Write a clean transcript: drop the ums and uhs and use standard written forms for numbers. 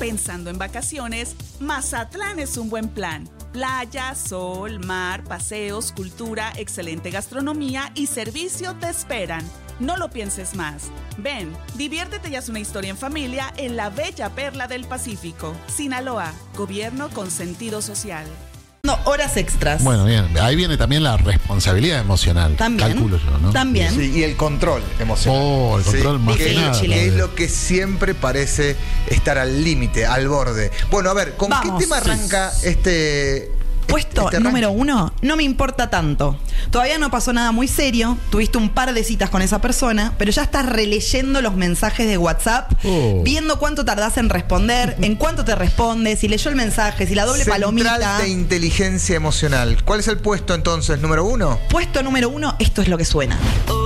Pensando en vacaciones, Mazatlán es un buen plan. Playa, sol, mar, paseos, cultura, excelente gastronomía y servicio te esperan. No lo pienses más. Ven, diviértete y haz una historia en familia en la bella perla del Pacífico. Sinaloa, gobierno con sentido social. No, horas extras. Bueno, bien. Ahí viene también la responsabilidad emocional. También. Calculo yo, ¿no? También. Sí, y el control emocional. Oh, el control más que nada. Que es lo que siempre parece estar al límite, al borde. Bueno, a ver, ¿con Vamos. qué tema arranca este... Puesto este número 1, no me importa tanto. Todavía no pasó nada muy serio, tuviste un par de citas con esa persona, pero ya estás releyendo los mensajes de WhatsApp, viendo cuánto tardás en responder, en cuánto te responde, si leyó el mensaje, si la doble Central palomita. de inteligencia emocional. ¿Cuál es el puesto entonces, número 1? Puesto número 1, esto es lo que suena.